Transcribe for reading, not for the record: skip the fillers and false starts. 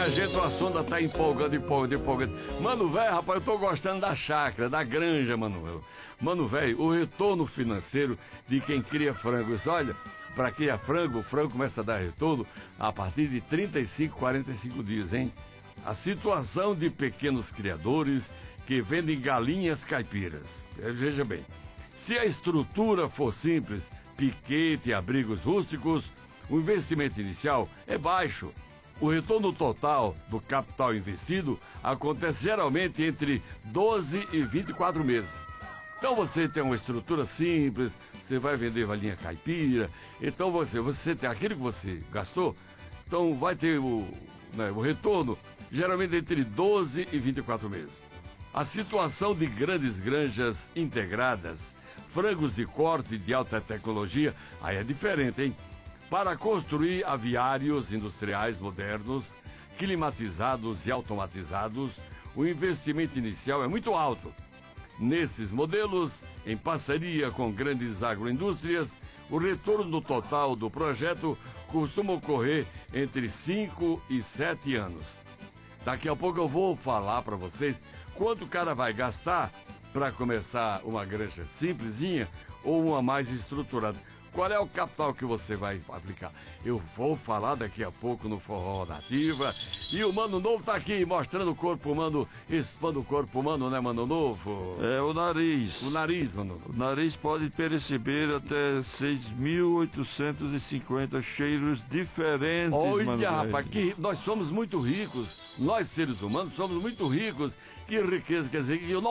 Muita gente, o assunto tá empolgando. Mano, velho, rapaz, eu tô gostando da chácara, da granja, mano. Mano, velho, o retorno financeiro de quem cria frangos, olha, para quem é frango, o frango começa a dar retorno a partir de 35, 45 dias, hein? A situação de pequenos criadores que vendem galinhas caipiras. Veja bem, se a estrutura for simples, piquete e abrigos rústicos, o investimento inicial é baixo. O retorno total do capital investido acontece geralmente entre 12 e 24 meses. Então você tem uma estrutura simples, você vai vender galinha caipira, então você tem aquilo que você gastou, então vai ter o retorno geralmente entre 12 e 24 meses. A situação de grandes granjas integradas, frangos de corte de alta tecnologia, aí é diferente, hein? Para construir aviários industriais modernos, climatizados e automatizados, o investimento inicial é muito alto. Nesses modelos, em parceria com grandes agroindústrias, o retorno total do projeto costuma ocorrer entre 5 e 7 anos. Daqui a pouco eu vou falar para vocês quanto o cara vai gastar para começar uma granja simplesinha ou uma mais estruturada. Qual é o capital que você vai aplicar? Eu vou falar daqui a pouco no Forró Nativa. E o Mano Novo tá aqui mostrando o corpo humano, expande o corpo humano, né, Mano Novo? É o nariz. O nariz, Mano. O nariz pode perceber até 6.850 cheiros diferentes, Olha, rapaz, que nós somos muito ricos. Nós, seres humanos, somos muito ricos. Que riqueza, quer dizer, que o